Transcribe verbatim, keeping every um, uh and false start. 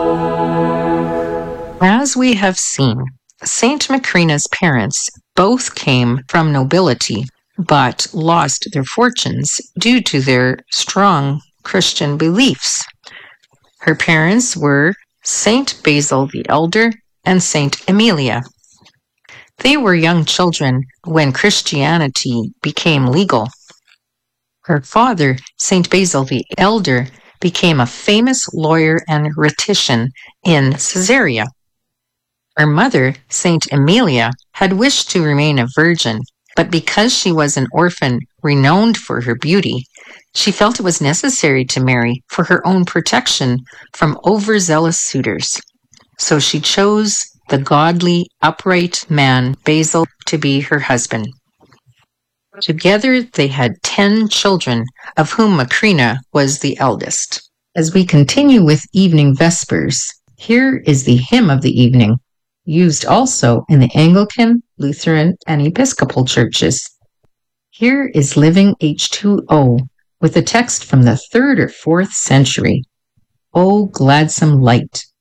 As we have seen, Saint Macrina's parents both came from nobility, but lost their fortunes due to their strong Christian beliefs. Her parents were Saint Basil the Elder and Saint Emilia. They were young children when Christianity became legal. Her father, Saint Basil the Elder, became a famous lawyer and rhetorician in Caesarea. Her mother, Saint Emilia, had wished to remain a virgin, but because she was an orphan renowned for her beauty, she felt it was necessary to marry for her own protection from overzealous suitors. So she chose the godly, upright man, Basil, to be her husband. Together they had ten children, of whom Macrina was the eldest. As we continue with evening vespers, here is the hymn of the evening, used also in the Anglican, Lutheran, and Episcopal churches. Here is Living H two O, with a text from the third or fourth century. O gladsome light,